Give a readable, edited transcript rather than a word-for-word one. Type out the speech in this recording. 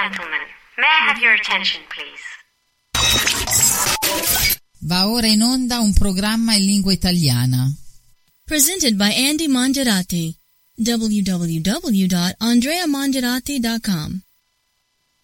gentlemen, may I have your attention, please? Va ora in onda un programma in lingua italiana. Presented by Andy Mangiarati. www.andreamangiarati.com